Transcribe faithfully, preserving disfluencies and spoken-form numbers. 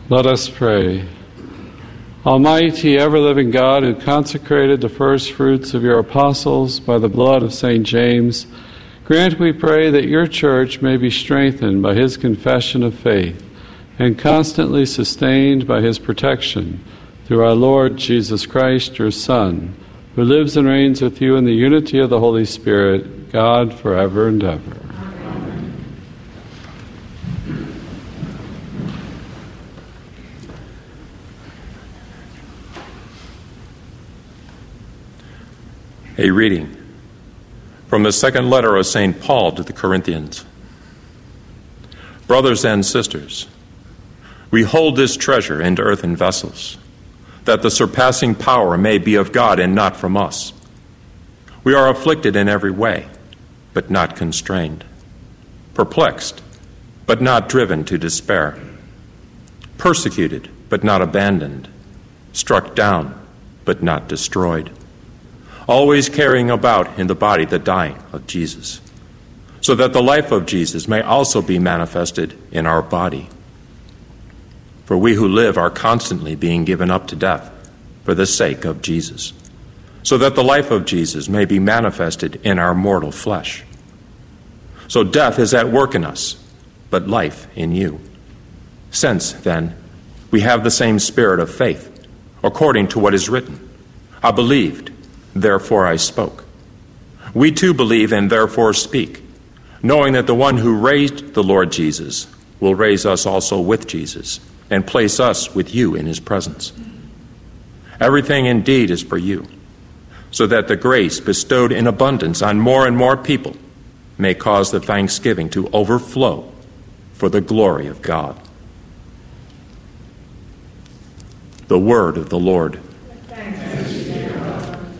Let us pray. Almighty, ever-living God, who consecrated the first fruits of your apostles by the blood of Saint James, grant, we pray, that your church may be strengthened by his confession of faith and constantly sustained by his protection through our Lord Jesus Christ, your Son, who lives and reigns with you in the unity of the Holy Spirit, God, forever and ever. A reading from the second letter of Saint Paul to the Corinthians. Brothers and sisters, we hold this treasure in earthen vessels, that the surpassing power may be of God and not from us. We are afflicted in every way, but not constrained, perplexed, but not driven to despair, persecuted, but not abandoned, struck down, but not destroyed, always carrying about in the body the dying of Jesus, so that the life of Jesus may also be manifested in our body. For we who live are constantly being given up to death for the sake of Jesus, so that the life of Jesus may be manifested in our mortal flesh. So death is at work in us, but life in you. Since, then, we have the same spirit of faith, according to what is written, I believed, therefore I spoke. We too believe and therefore speak, knowing that the one who raised the Lord Jesus will raise us also with Jesus and place us with you in his presence. Everything indeed is for you, so that the grace bestowed in abundance on more and more people may cause the thanksgiving to overflow for the glory of God. The word of the Lord.